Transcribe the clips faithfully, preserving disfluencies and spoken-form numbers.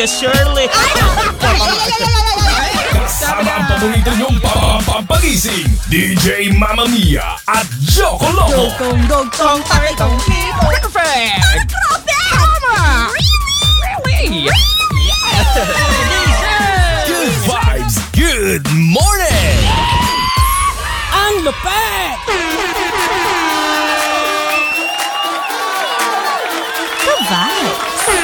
Tia Shirley. Kasama ang paborito niyong pampagising, D J Mama Mia at Joko Loco. Dogtong, dogtong, takitong, people. Perfect! Tama! Really? Good vibes, good morning! Ang lupet! Ka-vibes.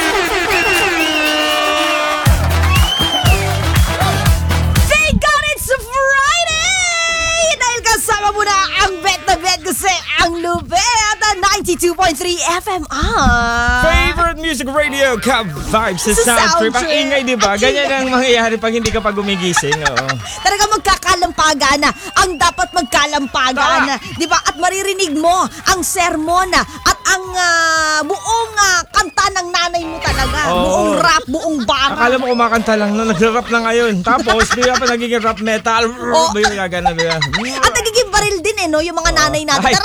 Thank God it's a Friday! Dahil kasama mo na ang bet na bet kasi ang lupet at ninety-two point three F M R. Favorite music radio, Ka-vibes sa Sa Sound Trip. Sound Ang Trip. ingay, di ba? Ganyan ang mangyayari pag hindi ka pa gumigising. Oo. Talaga magkakalampagan na ang dapat magkalampagan na, di ba? At maririnig mo ang sermon at ang ah, buong ah, kanta ng nanay mo talaga. Oo. Buong rap, buong bara. Akala mo kumakanta lang, no? Nag-rap na ngayon. Tapos, bigla pa nagiging rap metal. Oo. Bigla gana, bigla. At nagiging baril din eh, no? Yung mga nanay natin. Ay.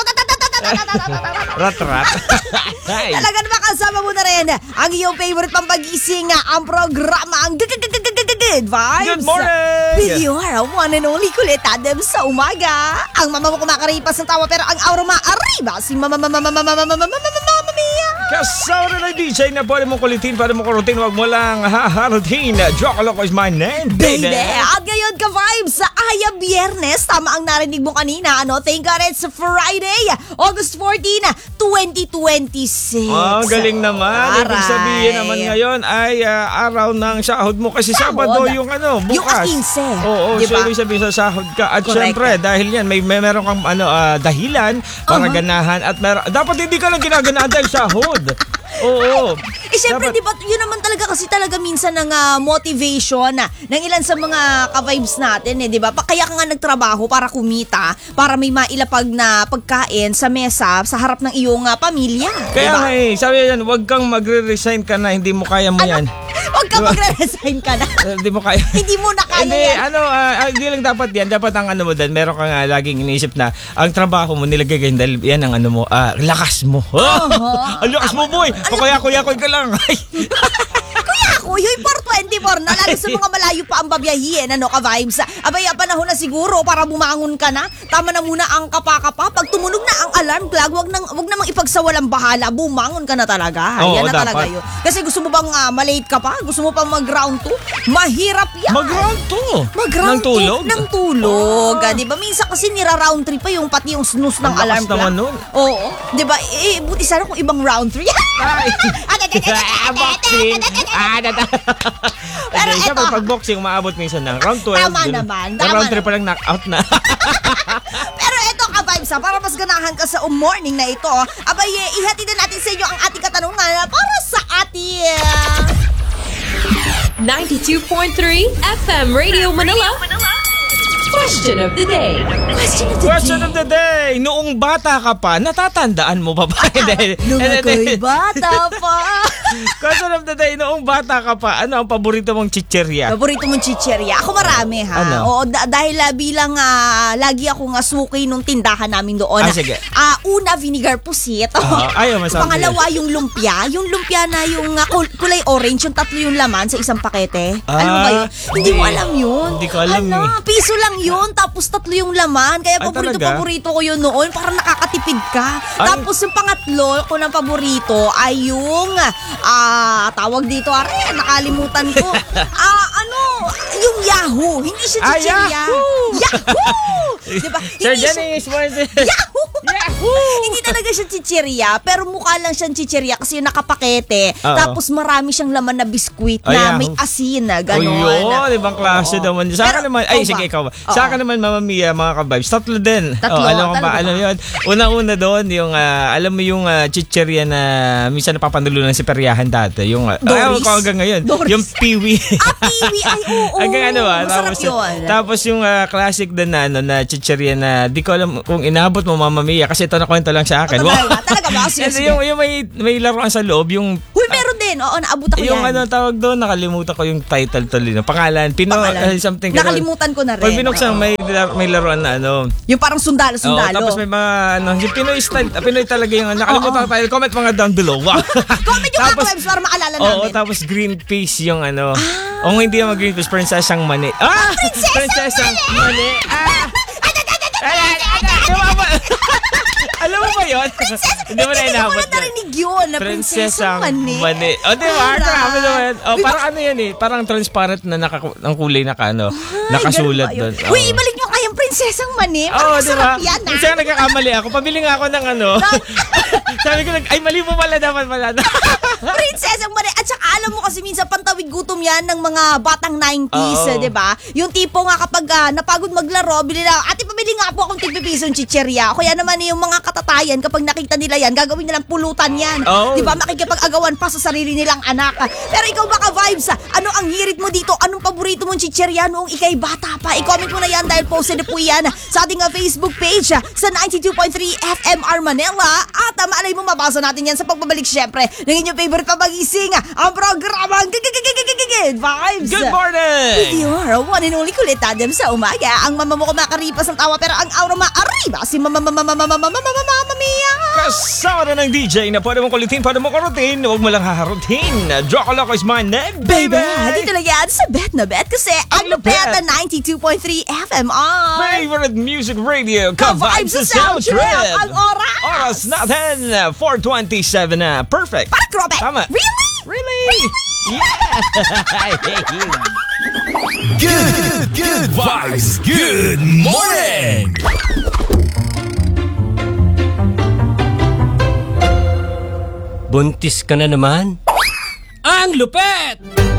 Rat-rat. Ay. Talaga naman kasama mo na rin ang iyong favorite pampagising, ang programa, ang Good Vibes. Good morning! With your one and only kulit Adam sa umaga. Ang mama mo kumakaripas ng tawa pero ang aura maariba si mama mama mama mama mama mama mama Mia. Kasama na D J na pwede mo kulitin, pwede mo kurutin, wag mo lang haharutin. Joko Loco is my name, baby. Baby. At ngayon ka-vibes sa Aya Biyernes. Tama ang narinig mo kanina. Ano? Thank God it's Friday, August fourteenth, twenty twenty-six. Oh, galing naman. Ibig Aray. sabihin naman ngayon ay ah, araw ng sahod mo kasi Sahod. Sabado yung ano, bukas. Yung akinse. Oo, Diba? so ibig sabihin sa sahod ka. At Correct. syempre, dahil yan, may, may meron kang ano, ah, dahilan para Uh-huh. ganahan at meron, dapat hindi ka lang ginaganahan dahil sahod. Oo. Eh, syempre, Dapat- di ba, yun naman talaga kasi talaga minsan ng ah, motivation na ng ilan sa mga ka-vibes natin, eh, di ba? Pa- Kaya ka nga nagtrabaho para kumita, para may mailapag na pagkain sa mesa, sa harap ng iyong ah, pamilya. Kaya di ba? nga eh, sabi yan, huwag kang magre-resign ka na, hindi mo kaya mo yan. Huwag ka magre-resign ka na. Eh, Hindi mo kaya. Hindi mo na kaya Hindi, yan. ano, ah, ah, hindi lang dapat yan. Dapat ang ano mo din, meron kang ah, laging iniisip na ang trabaho mo nilagay ganyan dahil yan ang ano mo, ah, lakas mo. Ang lakas mo, boy. Pakuya-kuya-kuya ka lang. Ay. Kuya ako, yung four twenty-four na, lalo sa mga malayo pa ang babiyahin, ano ka-vibes. Abay, panahon na siguro para bumangon ka na. Tama na muna ang kapakapa. Pag tumunog na ang alarm clock, wag, nang, wag namang ipagsawalang bahala. Bumangon ka na talaga. Oo, Yan na dapat. talaga yun. Kasi gusto mo bang uh, malate ka pa? Gusto mo pang mag-round two? Mahirap yan. Mag-round two. Mag-round Ng tulog? two ng tulog. Ah. Di ba? Minsan kasi nira-round three pa yung pati yung snooze ng Ang lakas alarm clock. naman nun. Oo. Di ba? Eh, buti sana kung ibang round three. Ay. Ah, boxing. Ah, dada. Pero Hindi, eto. pag boxing, maabot minsan ng round twelve. Tama dun. naman, Yung tama round three pa lang knockout na. Pero eto ka-vibes ha, para mas ganahan ka sa morning na ito, abay, eh, ihatid na natin sa inyo ang ating katanungan para sa ating... ninety-two point three F M Radio Manila. Question of the day. Question of the Question day. of the day. Noong bata ka pa, natatandaan mo pa ba? Hindi. Nung Hindi, ako'y hindi. bata pa. Question of the day. Noong bata ka pa, ano ang paborito mong chicherya? Paborito mong chicherya? Ako marami ha. Ano? Oo, da- dahil ah, bilang ah, lagi ako nga suki nung tindahan namin doon. Ah, sige. Ah, una, vinegar pusit. Ah, ayaw, masarap Pangalawa, yung lumpia. Yung lumpia na yung ah, kul- kulay orange, yung tatlo yung laman sa isang pakete. Alam mo ba yun? Ah, Hindi mo hindi. alam yun. Hindi ko alam Ano, eh. piso lang yun, tapos tatlo yung laman. Kaya Ay, paborito, talaga? paborito ko yun noon. Parang nakakatipid ka. Ay. Tapos yung pangatlo ko ng paborito ay yung, ah, tawag dito, are, nakalimutan ko. Ah, ano, yung Yahoo. Hindi siya Ah, chichirya. Yahoo! Yahoo! Diba? Sir Hindi siya- Dennis, what is it? Yahoo! Yahoo! Hindi talaga siya chichirya, pero mukha lang siyang chichirya kasi yung nakapakete. Oo. Tapos marami siyang laman na biskwit Ay, na Yahoo. may asin na O gano'n. yun, ibang klase Oo. naman. Sa akin Pero, naman, ay ikaw sige ba? ikaw ba? Oo. Sa akin naman, Mama Mia, mga ka-vibes, tatlo din. Tatlo, Oh, alam ko ba, talaga ano ba? yun? Unang-una doon, yung, ah, alam mo yung uh, chicherya na minsan napapanulunan si peryahan dati. Yung, uh, Doris? ayaw ko hanggang ngayon. Doris? Yung piwi. Ah, piwi! Ay, oo. Hanggang ano ba? Masarap Tapos, yun. tapos yung ah, classic din na, ano, na chicherya na di ko alam kung inabot mo, Mama Mia, kasi ito nakwento lang sa akin. Oh, talaga? Talaga ba? Sige, Kasi sige. yung, yung may, may laruan sa loob, yung Huy, meron din. din. Oo, naabot ako Yung yan. ano tawag doon, nakalimutan ko yung title tuloy. Pangalan, Pino, Pangalan. uh, something ganun. Nakalimutan ko na rin. Pag binuksan, may, lar- may laruan na ano. Yung parang Oo, sundalo-sundalo. tapos may mga, ano, yung Pinoy style, ah, Pinoy talaga yung, nakalimutan ko tayo. Comment mga down below. Wow. Comment yung mga webs para maalala Oo, namin. tapos green peas yung ano. O kung hindi naman green peas, prinsesang mani. Ah! Prinsesang mani! Ah! Ay, ay, ay, ay, alam mo ba yun? Hindi mo na Hindi ko inabot na narinig yun na prinsesang mani. mani. O, di ba? Aray. Grabe naman. O, parang ano yan eh. Parang transparent na naka, ang kulay naka, ano, nakasulat Ay, ganun doon. ba yun? Uy, ibalik nyo kayang prinsesang mani. Oo, Parang di ba? masarap yan, ah. Minsan nagkakamali ako. Pabili nga ako ng ano. Sabi ko, ay, mali mo pala dapat pala. Prinsesang mani. At saka alam mo kasi minsan pantawid gutom yan ng mga batang nineties, Oo. eh, di ba? Yung tipo nga kapag ah, napagod maglaro, bili na, ate pabili nga po akong tigpipisong chicherya. Kaya naman yung mga katatayan, kapag nakita nila yan, gagawin nilang pulutan yan. Oo. Di ba? Makikipag-agawan pa sa sarili nilang anak. Pero ikaw ba ka-vibes? Ano ang hirit mo dito? Anong paborito mong chicherya noong ikay bata pa? I-comment mo na yan dahil posted na po yan sa ating ah, Facebook page ah, sa ninety-two point three F M R Manila. At uh, maalay mo, mabasa natin yan sa pagbabalik syempre ng inyong favorite papagising, ang programang Good Vibes. Good morning! With your one and only kulit Adam sa umaga. Ang mama mo kumakaripas ng tawa pero ang aura maariba si mama mama mama mama mama mama mama Mia. Kasama na ng D J na pwede mong kulitin, pwede mong karutin, huwag mo lang haharutin. Joko Loco is my name, baby! Dito lang yan sa Bet na Bet kasi ang Ang lupet lupet. na ninety-two point three F M R. Favorite music radio, Ka-vibes ka-vibes sa sa sound sound trip. trip. Ang oras. Oras natin, four twenty-seven na. Perfect. Para krope. Tama. Really? Really? Yeah! Good, good vibes. Good morning. Buntis ka na naman? Ang lupet!